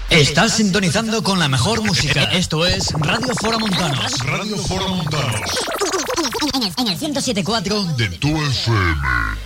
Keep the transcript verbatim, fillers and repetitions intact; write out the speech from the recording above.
Estás sintonizando con la mejor música. Esto es Radio Fora Montanos. Radio Fora Montanos. En el, en el ciento siete punto cuatro de tu F M.